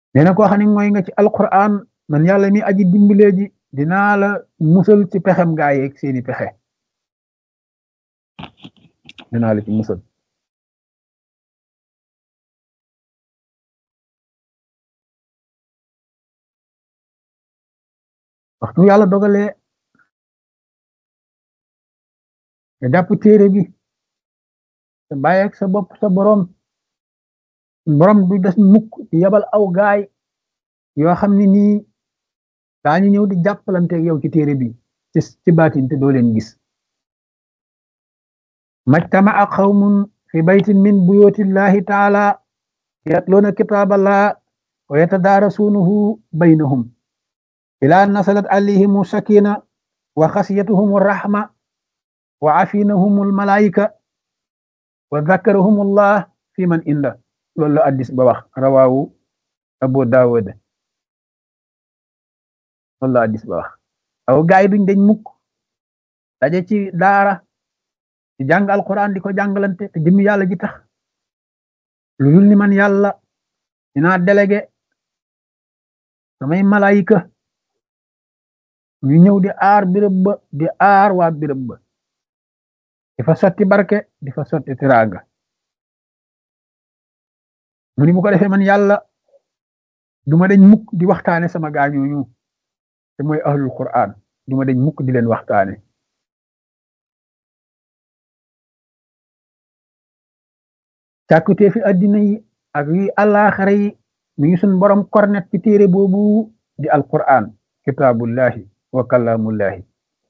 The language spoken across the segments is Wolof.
nee na koo xam ne mooy nga ci alquran man yàlla mi aji dimbalee ji dinaa la musal ci pexem gaa yeeg seeni pexe dinaa la ci musal waxtu yàlla dogalee nga jàpp téere bi te bàyyi ak sa bopp sa borom du des mukk di yabal aw gaay yoo xam ne nii daañu ñëw di jàppalanteeg yow ci téere bi ci baatin te doo leen gis majtama'a qawmun fi baytin min buyutillahi taala yatluuna kitaaballah wa yatadaarasuunahu baynahum ilaa nasalat alayhimu sakina wa xasiyatuhum rahma wa afinahum almalaika wa zakarahum allah fi man inda loolu la addis ba wax rawaawu abu daawud loolu la addis ba wax aw gaay duñ dañ mukk daje ci daara di jàng alquran di ko jàngalante te jëmmi yàlla ji tax lu dul ni man yàlla dinaa délégué samay malaayika ñu ñëw di aar birëb ba di aar waa birëb ba di fa sotti barke di fa sotti tiraanga mu ni bu ko defee man yàlla duma dañ mukk di waxtaane sama gaañooñu te mooy ahlul quran duma dañ mukk di leen waxtaane càkkutee fi addina yi ak yi àllaaxara yi mi ngi suñ borom kornet ci téere boobu di alquran kitaabullahi wa kalaamullahi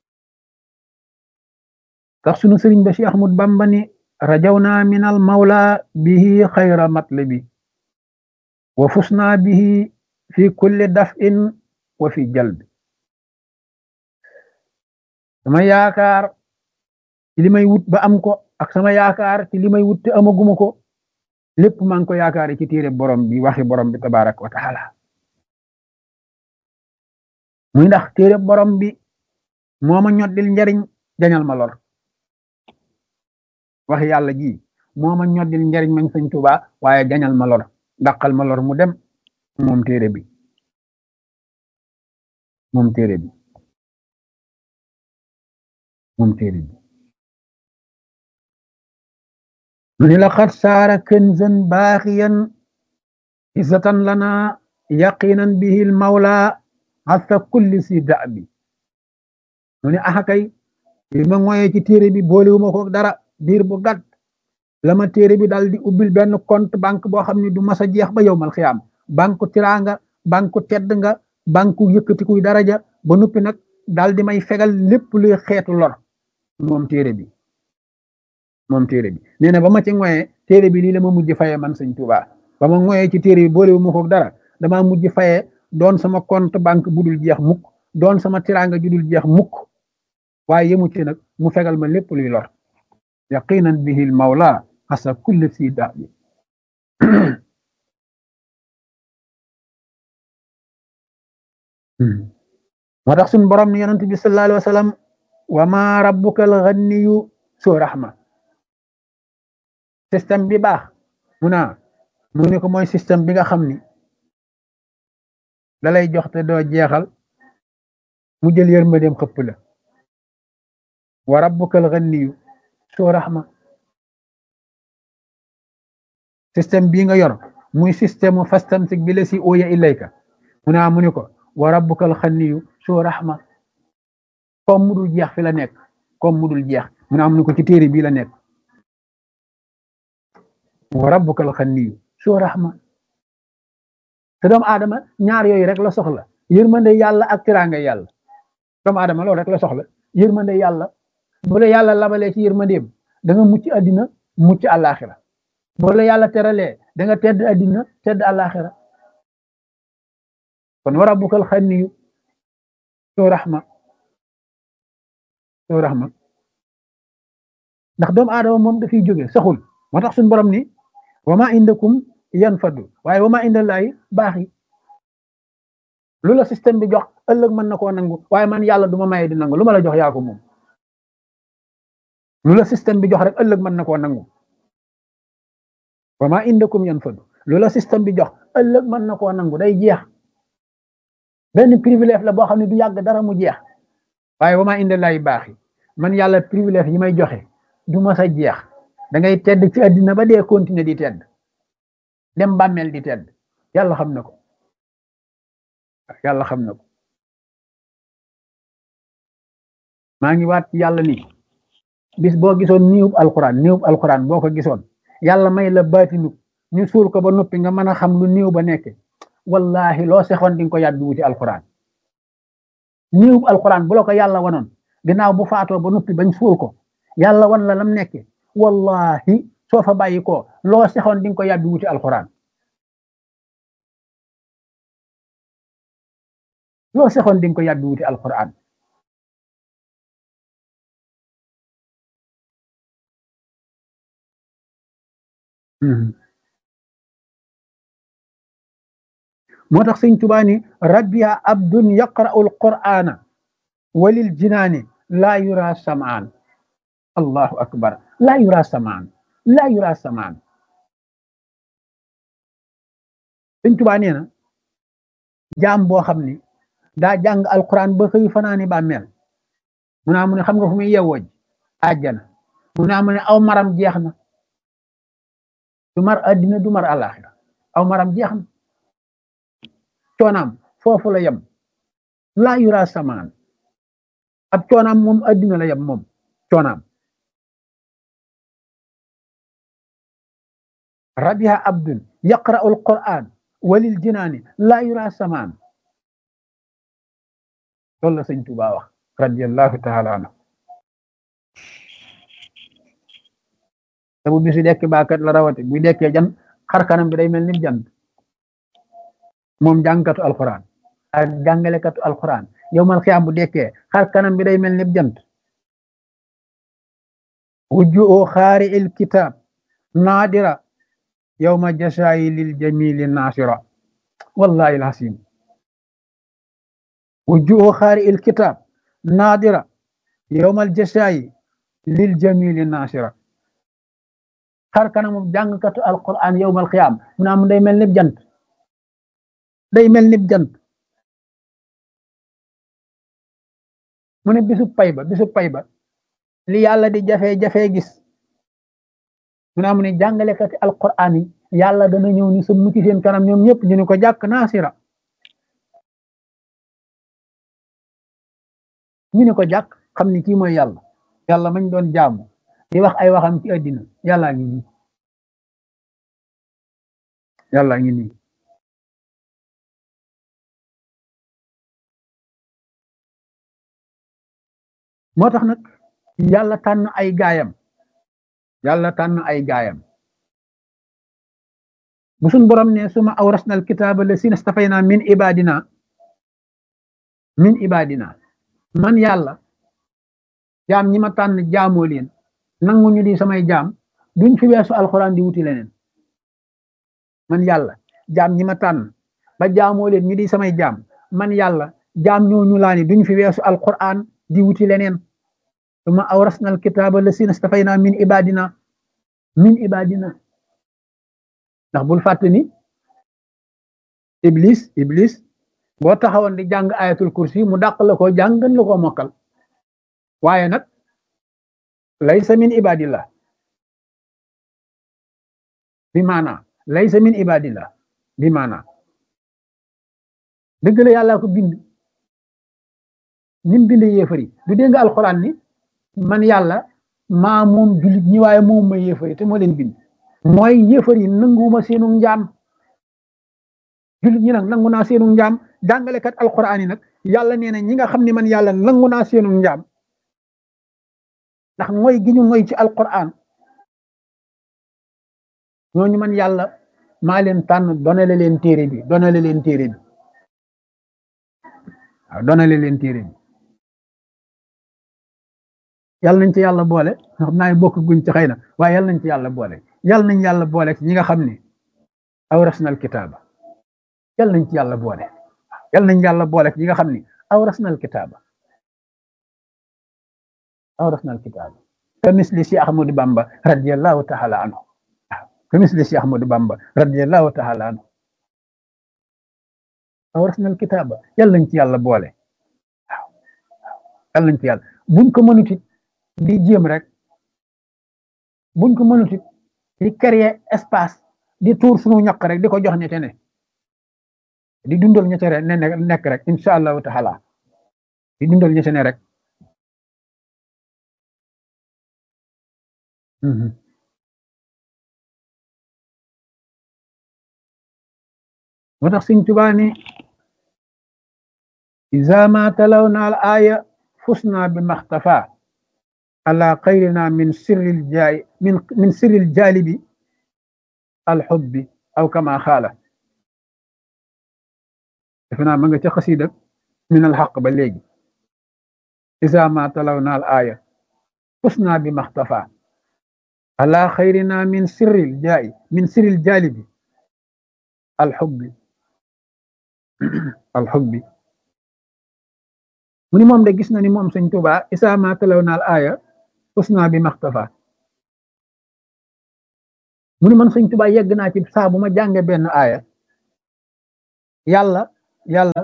tax sunu sëriñ ba si Ahmad Bamba ni rajawna min al mawla bihi xayra matlabi wa fusna bihi fi kulli daf'in wa fi jalbi sama yaakaar ci li may wut ba am ko ak sama yaakaar ci li may wut te amaguma ko lépp maa ngi ko yaakaar ci téere borom bi waxi borom bi tabaraka wa taala muy ndax téere borom bi moo ma ñoddil njariñ jañal ma lor waxi yàlla ji moo ma ñoddil njariñ mañ Sëñ Tuubaa waaye jañal ma lor dàqal ma lor mu dem moom téere bi moom téere bi moom téere bi mu ni laqad saara kanzan baaxiyan izzatan lana yaqinan bihi al mawla hasa kulli si da'bi mu ni axakay li ma ngoyee ci téere bi boolewuma ko dara diir bu gàtt la ma téere bi daal di ubbil benn compte banque boo xam ne du mas a jeex ba yowmal xiyaam banque tiraanga banque tedd nga banque yëkkatikuy daraja ba noppi nag daal di may fegal lépp luy xeetu lor moom téere bi nee na ba ma ci ngoyee téere bi lii la ma mujj fayee man Sëñ Tuubaa ba ma ngoyee ci téere bi boolewuma ko dara dama mujj fayee doon sama compte banque bu dul jeex mukk doon sama tiraanga ju dul jeex mukk waaye yemu ci nag mu fegal ma lépp luy lor yaqinan bihi al mawla asa kulli si da'bi moo tax suñ borom ni yonent bi sallallahu alayhi wa sallam wa ma rabbuka al ghaniyu su rahma système bi baax mu ne ko mooy système bi nga xam ni da lay jox te doo jeexal mu jël yërmandeem xëpp la wa rabbukal ghaniyu su rahma système bii nga yor muy système mu fastamsik bi la si uya ilayka mu ne ko wa rabbukal ghaniyu su rahma comme mu dul jeex fi la nekk comme mu dul jeex mu ne ko ci téere bii la nekk wa rabbukal ghaniyu su rahma te doomu aadama ñaar yooyu rek la soxla yërmande yàlla ak tiraanga yàlla doomu aadama loolu rek la soxla yërmande yàlla bu la yàlla labalee ci yërmandeem da nga mucc àddina mucc àllaaxira bu la yàlla teralee da nga tedd àddina tedd àllaaxira kon wa rabbukal ghaniyu su rahma ndax doomu aadama moom dafiy jóge saxul moo tax suñu borom ni wa ma indakum yanfadu waaye wa ma indallahi baax yi lu la système bi jox ëllëg mën na koo nangu waaye man yàlla du ma maye di nangu lu ma la jox yaa ko moom lu la système bi jox rek ëllëg mën na koo nangu wa ma indakum yanfadu loola système bi jox ëllëg mën na koo nangu day jeex benn privilège la boo xam ne du yàgg dara mu jeex waaye wa maa inda laahi baaxi man yàlla privilège yi may joxe du mas a jeex da ngay tedd ci àddina ba dee continuer di tedd dem bàmmeel di tedd yàlla xam na ko yàlla xam na ko maa ngi waat ci yàlla ni bis boo gisoon niwub alquran boo ko gisoon yàlla may la baatinu ñu suul ko ba noppi nga mën a xam lu niw ba nekke wallahi loo sexoon di nga ko yàbbi wuti alquran niwub alquran bu la ko yàlla wanoon ginnaaw bu faatoo ba noppi bañ suul ko yàlla wan la lam nekke wallahi soo fa bàyyi ko loo sexoon di nga ko yàbbi wuti alquran loo sexoon di nga ko yàbbi wuti alquran moo tax sëñ Tuubaa ni rabbiya abdun yaqra'u alqur'ana walil jinaani laa yura samaan allahu akbar laa yura samaan laa yura samaan sëñ Tuubaa nee na jaam boo xam ni daa jàng alquran ba xëy fanaani bàmmeel mu naa mu ne xam nga fu muy yewwooj àjjana mu naa mu ne aw maram jeex na du mar addina du mar àllaaxira aw maram jeex na coonaam foofu la yem laa yura samaan ab coonaam moom addina la yem moom coonaam rabiha abdun yaqra'u alquran walil jinaani laa yura samaan loolu la sëñ Tuubaa wax radiyallahu taala anhu te bu bisu dekki baakat la rawate bu dekkee jan xar kanam bi day mel ni jant moom jàngkatu alquran ak jàngalekatu alquran yowmal xiyaam bu dekkee xar kanam bi day mel ni jant wujjuhu xaari il kitab naadira yowma jasaayi lil jamili naasira wallahi alhasim wujjuhu xaari il kitab naadira yowmal jasaayi lil jamili naasira xar kanamu jàngkatu alquran yowmal xiyaam mu naa mu day mel ni jant day mel ni jant mu ne bisu pay ba li yàlla di jafe-jafe gis mu naa mu ne jàngalekati alquran yi yàlla dana ñëw ni sa mucc seen kanam ñoom ñëpp ñu ne ko jàkk naasira ñu ne ko jàkk xam ni kii mooy yàlla yàlla mañ doon jaamu di wax ay waxam ci àddina yàllaa ngi nii yàllaa ngi nii moo tax nag yàlla tànn ay gaayam bu suñ borom ne suma awrasna al kitaaba lasina stafayna min ibadina man yàlla jaam ñi ma tànn jaamoo leen nangu ñu di samay jaam duñ fi weesu alxuraan di wuti leneen man yàlla jaam ñi ma tànn ba jaamoo leen ñu di samay jaam man yàlla jaam ñooñu laa ni duñ fi weesu alxuraan di wuti leneen suma awrasna al kitaaba lasina stafayna min ibadina ndax bul fàtte ni iblis boo taxawoon di jàng ayatul kursi mu dàq la ko jàng gën la ko mokkal waaye nag laysa min ibadillah bi maana laysa min ibadillah bi maana dëgg la yàlla ko bind nim bind yéefari du dégg nga alxuraan ni man yàlla maa moom jullit ñi waaye moom ma yéefari te moo leen bind mooy yéefari nanguwuma seenu njaam jullit ñi nag nangu naa seenu njaam jàngalekat alxuraan yi nag yàlla nee na ñi nga xam ne man yàlla nangu naa seenu njaam ndax mooy gi ñu mooy ci alquran ñooñu man yàlla maa leen tànn donale leen téere bi waaw donale leen téere bi yàlla nañ ci yàlla boole xam naa bokk guñ ci xëy na waaye yàlla nañ ci yàlla boole yàlla nañ yàlla boole ci ñi nga xam ne awrasnal kitaaba yàlla nañ ci yàlla boole yàlla nañ yàlla boole ci ñi nga xam ne awrasnal kitaaba ka misli si Ahmadu Bamba radiyallahu taala anhu كمثل الشيخ أحمد بامبا رضي الله تعالى عنه أورثنا الكتابة يلا انت يلا بوله yàlla nañ ci yàlla buñ ko mënut it di jéem rek buñ ko mënut it di créer espace di tuur suñu ñaq rek di ko jox ñete ne di dundal ñete ne nekk rek incha allahu taala di dundal ñete ne rek moo tax Sëñ Tuubaa ni iza ma talawna al aya fusna bi maxtafa ala xayrina min sirril jaay min sirril jaalibi alxubbi aw kama xaala defe naa ma nga ca xasida min alxaq ba léegi iza ma talawna al aya fusna bi maxtafa ala xayrina min sirril jaay min sirril jaalibi alxubbi alxubbi mu ni moom de gis na ni moom Sëñ Tuubaa isa ma talawna al aya fusna bi maxtafa mu ni man Sëñ Tuubaa yegg naa ci saa bu ma jànge benn aaya yàlla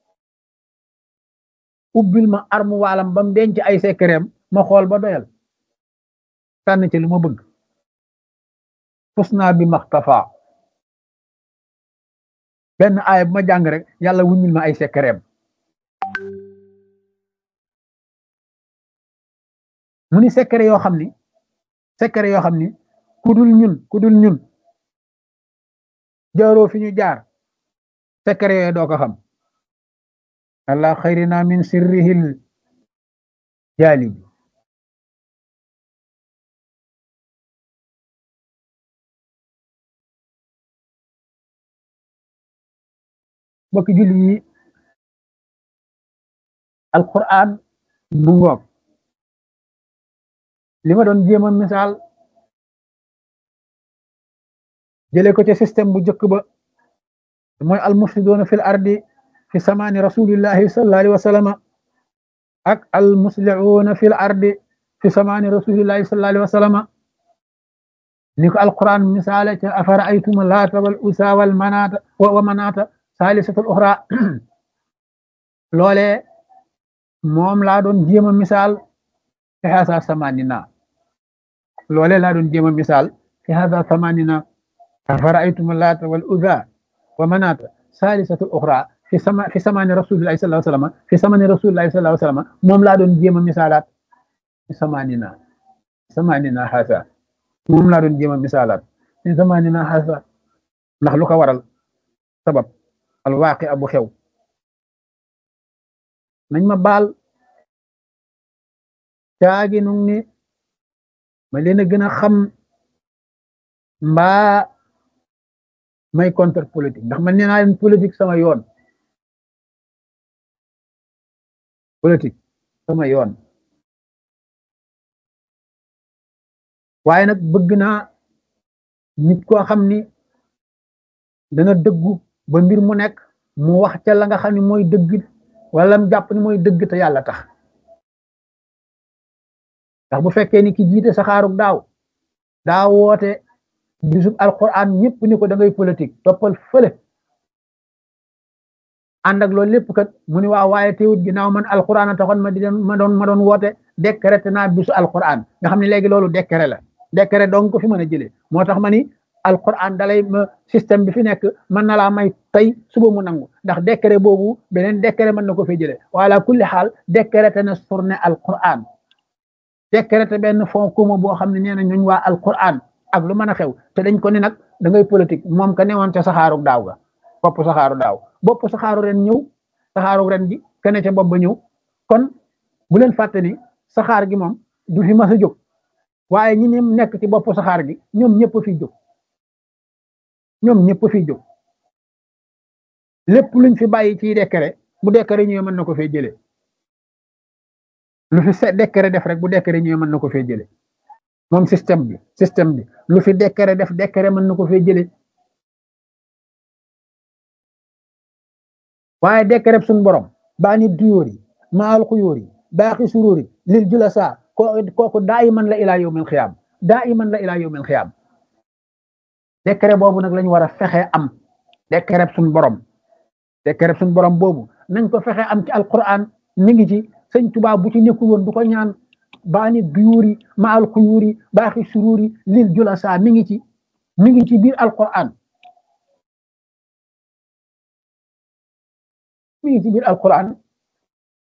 ubbil ma armu waalam ba mu denc ay sekkereem ma xool ba doyal tànn ci lu ma bëgg fusna bi maxtafa benn aaya bu ma jàng rek yàlla wuññil ma ay sekkereem mu ni sekkere yoo xam ni ku dul ñun jaaroo fi ñu jaar sekkere yooyu doo ko xam allah xayrina min sirrihil jaalibi bokk julli yi alquran mu ngoog li ma doon jéem a misaal jëlee ko ci système bu njëkk ba mooy almufsidoona fil ardi fi samaani rasulillahi sallallahu alayhi wa sallam ak almuslihuuna fil ardi fi samaani rasulillahi sallallahu alayhi wa sallam ni ko alquran misaale ca afara aytum laata wal usa wal manaata wa manaata saalisatul uxra loolee moom laa doon jéem a misaal fi hasa samanina loolee laa doon jéem a misaal fi hasa samanina afara'aytum laata wal uzza wa manaata saalisatul uxra fi samani rasulillahi sallallahu alayhi wa sallam fi samani rasulillahi sallallahu alayhi wa sallam moom laa doon jéem a misaalaat fi samanina hasa moom laa doon jéem a misaalaat fi samanina hasa ndax lu ko waral sabab alwaaqi abu xew nañ ma baal caagi nu ni ma leen a gën a xam mbaa may contre politique ndax man nee naa leen politique sama yoon politique sama yoon waaye nag bëgg naa nit koo xam ni dana dëggu ba mbir mu nekk mu wax ca la nga xam ne mooy dëgg wala mu jàpp ni mooy dëgg te yàlla tax ndax bu fekkee ni ki jiite saxaarug daa woote bisub alquran ñëpp ni ko da ngay politique toppal fële ànd ak loolu lépp kat mu ni waaw waaye teewut ginnaaw man alquran a taxoon ma doon woote décrété naa bisu alquran nga xam ne léegi loolu décret la décret donc ko fi mën a jëlee moo tax ma ni alquran dalay système bi fi nekk mën na laa may tey suba mu nangu ndax décret boobu beneen décret mën na ko fi jëlee wala kulli xaal décrété na surne alquran décrété benn fond commun boo xam ne nee na ñooñ waa alquran ak lu mën a xew te dañ ko ni nag da ngay politique moom ka newoon ca saxaaru daaw ga bopp saxaaru ren ñëw saxaaru ren gi kene ca bopp ba ñëw kon bu leen fàtte ni saxaar gi moom du fi mas a jóg waaye ñi nekk ci bopp saxaar gi ñoom ñëpp fi jóg lépp luñ fi bàyyi ci décret bu décret ñëwee mën na ko fee jëlee lu fi décret def rek bu décret ñëwee mën na ko fee jëlee moom système bi lu fi décret def décret mën na ko fee jëlee waaye décret suñu borom baa nit duyóor yi maal xuyóor yi baaxi suróor yi lil julasa kooku daa iman la ilaa yawmil xiyaam décret boobu nag lañu war a fexe am décret suñ borom décret suñ borom boobu nañ ko fexe am ci alquran mi ngi ci sëñ Tuubaa bu ci nekkul woon du ko ñaan baani duyuuri ma al xuyuuri baaxi suruuri lil julasa mi ngi ci biir alquran mi ngi ci biir alquran